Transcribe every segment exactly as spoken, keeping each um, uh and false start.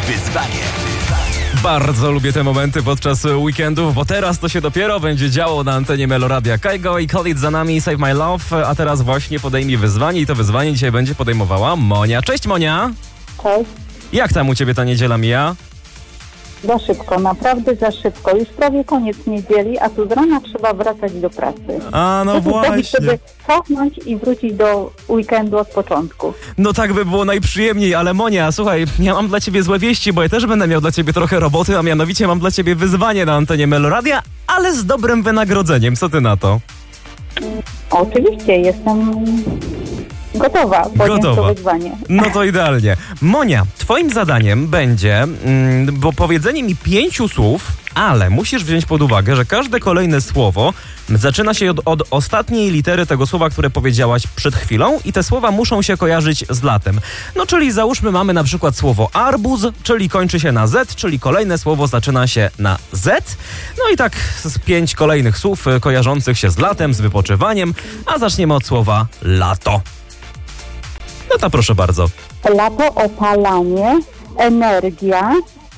wyzwanie. Bardzo lubię te momenty podczas weekendów, bo teraz to się dopiero będzie działo na antenie Meloradia. Kaigo i Khalid za nami, Save My Love, a teraz właśnie podejmij wyzwanie i to wyzwanie dzisiaj będzie podejmowała Monia. Cześć Monia! Cześć. Jak tam u ciebie ta niedziela mija? Za szybko, naprawdę za szybko. Już prawie koniec niedzieli, a tu z rana trzeba wracać do pracy. A no właśnie. Żeby cofnąć i wrócić do weekendu od początku. No tak by było najprzyjemniej, ale Monia, słuchaj, ja mam dla ciebie złe wieści, bo ja też będę miał dla ciebie trochę roboty, a mianowicie mam dla ciebie wyzwanie na antenie Meloradia, ale z dobrym wynagrodzeniem. Co ty na to? Oczywiście, jestem gotowa podjąć to Gotowa. wyzwanie. No to idealnie. Monia, twoim zadaniem będzie mm, bo powiedzenie mi pięciu słów, ale musisz wziąć pod uwagę, że każde kolejne słowo zaczyna się od, od ostatniej litery tego słowa, które powiedziałaś przed chwilą i te słowa muszą się kojarzyć z latem. No czyli załóżmy mamy na przykład słowo arbuz, czyli kończy się na Z, czyli kolejne słowo zaczyna się na Z. No i tak z pięć kolejnych słów y, kojarzących się z latem, z wypoczywaniem, a zaczniemy od słowa lato. No to proszę bardzo. Lato, opalanie, energia,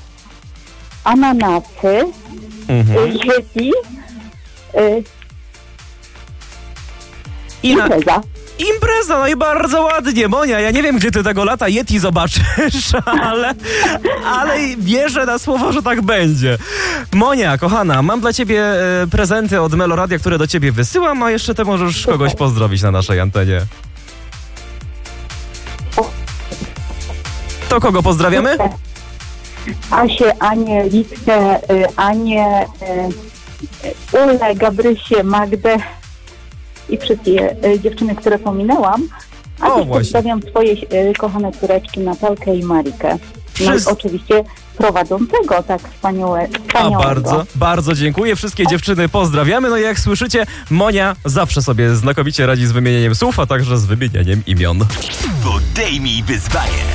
ananasy, Mhm. życi, y, I na... impreza. Impreza, no i bardzo ładnie, Monia. Ja nie wiem, gdzie ty tego lata Yeti zobaczysz, ale, ale wierzę na słowo, że tak będzie. Monia, kochana, mam dla ciebie e, prezenty od Meloradia, które do ciebie wysyłam, a jeszcze ty możesz kogoś pozdrowić na naszej antenie. To kogo pozdrawiamy? Asię, Anię, Litkę, y, Anię, y, Ulę, Gabrysię, Magdę i wszystkie y, dziewczyny, które pominęłam. A O, też właśnie. pozdrawiam swoje y, kochane córeczki Natalkę i Marikę. No i Wszyscy- oczywiście prowadzącego tak wspaniałe, A wspaniałego. bardzo, bardzo dziękuję. Wszystkie dziewczyny pozdrawiamy. No i jak słyszycie, Monia zawsze sobie znakomicie radzi z wymienieniem słów, a także z wymienieniem imion. Podejmij wyzwanie.